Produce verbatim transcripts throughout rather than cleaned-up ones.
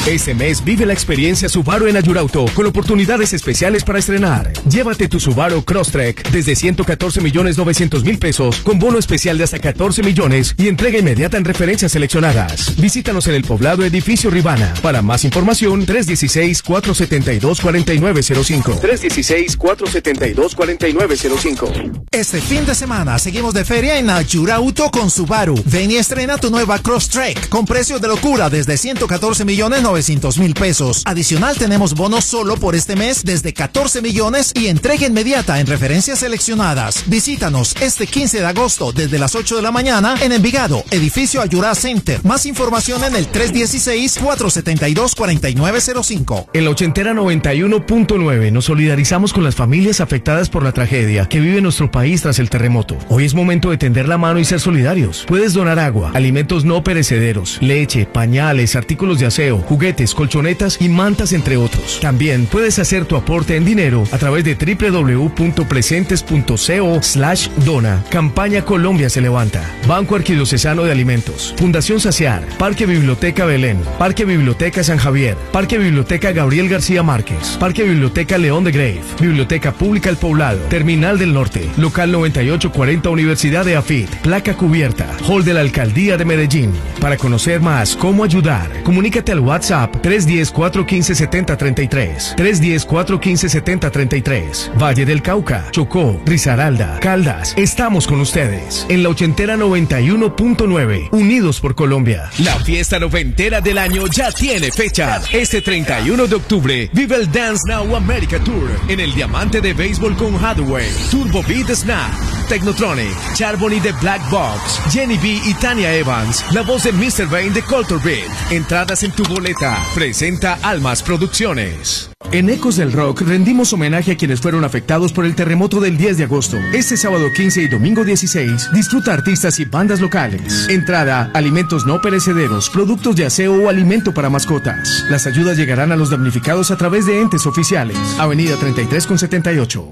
Este mes vive la experiencia Subaru en Ayurauto con oportunidades especiales para estrenar. Llévate tu Subaru Crosstrek desde ciento catorce millones novecientos mil pesos con bono especial de hasta catorce millones y entrega inmediata en referencias seleccionadas. Visítanos en el poblado Edificio Rivana. Para más información, tres uno seis, cuatro siete dos, cuatro nueve cero cinco. tres uno seis, cuatro siete dos, cuatro nueve cero cinco. Este fin de semana seguimos de feria en Ayurauto con Subaru. Ven y estrena tu nueva Crosstrek con precios de locura desde ciento catorce millones novecientos mil pesos. Adicional tenemos bonos solo por este mes desde catorce millones y entrega inmediata en referencias seleccionadas. Visítanos este quince de agosto desde las ocho de la mañana en Envigado, Edificio Ayura Center. Más información en el tres uno seis, cuatro siete dos, cuatro nueve cero cinco. En la ochentera noventa y uno punto nueve nos solidarizamos con las familias afectadas por la tragedia que vive nuestro país tras el terremoto. Hoy es momento de tender la mano y ser solidarios. Puedes donar agua, alimentos no perecederos, leche, pañales, artículos de aseo, juguetes, colchonetas y mantas, entre otros. También puedes hacer tu aporte en dinero a través de w w w punto presentes punto co slash dona. Campaña Colombia se levanta. Banco Arquidiocesano de Alimentos, Fundación Saciar, Parque Biblioteca Belén, Parque Biblioteca San Javier, Parque Biblioteca Gabriel García Márquez, Parque Biblioteca León de Grave, Biblioteca Pública El Poblado, Terminal del Norte, Local noventa y ocho cuarenta Universidad de Afit, Placa Cubierta, Hall de la Alcaldía de Medellín. Para conocer más cómo ayudar, comunícate al WhatsApp tres uno cero, cuatro uno cinco, siete cero tres tres, tres uno cero, cuatro uno cinco, siete cero tres tres. Valle del Cauca, Chocó, Risaralda, Caldas, estamos con ustedes. En la ochentera noventa y uno punto nueve, unidos por Colombia. La fiesta noventera del año ya tiene fecha. Este treinta y uno de octubre, vive el Dance Now America Tour en el Diamante de Béisbol con Hathaway, Turbo Beat Snap, Technotronic, Charbonny de Black Box, Jenny B y Tania Evans, la voz de mister Bane de Culture Beat. Entradas en tu boleta. Presenta Almas Producciones. En Ecos del Rock rendimos homenaje a quienes fueron afectados por el terremoto del diez de agosto. Este sábado quince y domingo dieciséis, disfruta artistas y bandas locales. Entrada, alimentos no perecederos, productos de aseo o alimento para mascotas. Las ayudas llegarán a los damnificados a través de entes oficiales. Avenida treinta y tres con setenta y ocho.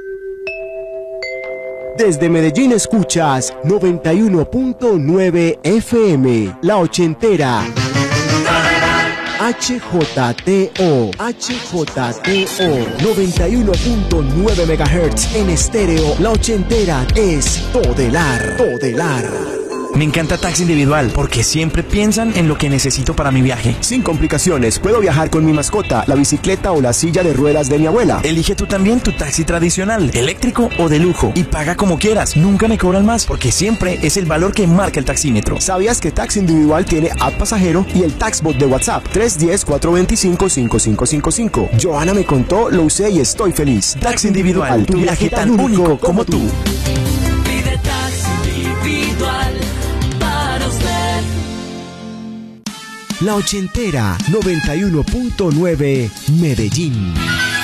Desde Medellín escuchas noventa y uno punto nueve F M, La Ochentera. H J T O, H J T O, noventa y uno punto nueve megahertz en estéreo. La Ochentera es Todelar, Todelar. Me encanta Taxi Individual porque siempre piensan en lo que necesito para mi viaje. Sin complicaciones, puedo viajar con mi mascota, la bicicleta o la silla de ruedas de mi abuela. Elige tú también tu taxi tradicional, eléctrico o de lujo y paga como quieras. Nunca me cobran más porque siempre es el valor que marca el taxímetro. ¿Sabías que Taxi Individual tiene app pasajero y el Taxbot de WhatsApp? tres uno cero, cuatro dos cinco, cinco cinco cinco cinco. Johanna me contó, lo usé y estoy feliz. Taxi Individual, tu viaje tan único como tú. Pide Taxi Individual. La Ochentera noventa y uno punto nueve Medellín.